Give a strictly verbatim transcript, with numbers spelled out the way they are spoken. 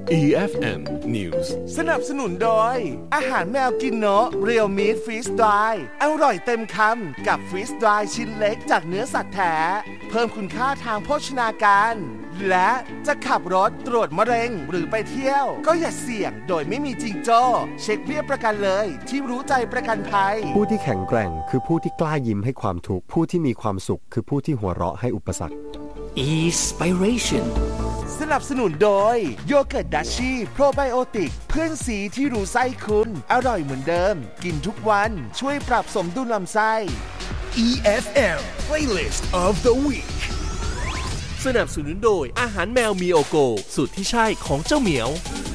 อี เอฟ เอ็ม News สนับสนุนโดยอาหารแมวกินเนาะเรียวมีทฟรีสไดร์อร่อยเต็มคำกับฟรีสไดร์ชิ้นเล็กจากเนื้อสัตว์แท้เพิ่มคุณค่าทางโภชนาการและจะขับรถตรวจมะเร็งหรือไปเที่ยวก็อย่าเสี่ยงโดยไม่มีจิงโจ้เช็คเบี้ยประกันเลยที่รู้ใจประกันภัยผู้ที่แข็งแกร่งคือผู้ที่กล้ายิ้มให้ความทุกข์ผู้ที่มีความสุขคือผู้ที่หัวเราะให้อุปสรรค Inspiration สนับสนุนโดยโยเกิร์ตดัชชี่โปรไบโอติกเพื่อนสีที่รู้ไส้คุณอร่อยเหมือนเดิมกินทุกวันช่วยปรับสมดุลลำไส้อี เอฟ เอ็ม Playlist of the Week สนับสนุนโดยอาหารแมวมีโอโกสูตรที่ใช่ของเจ้าเหมียว